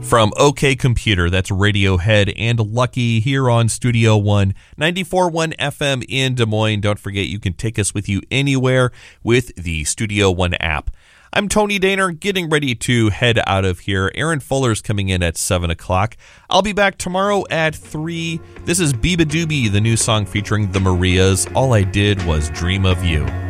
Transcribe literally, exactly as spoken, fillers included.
From OK Computer, that's Radiohead and Lucky here on Studio One, ninety-four point one F M in Des Moines. Don't forget, you can take us with you anywhere with the Studio One app. I'm Tony Daner, getting ready to head out of here. Aaron Fuller's coming in at seven o'clock. I'll be back tomorrow at three. This is Biba Doobie, the new song featuring the Marias. All I Did Was Dream of You.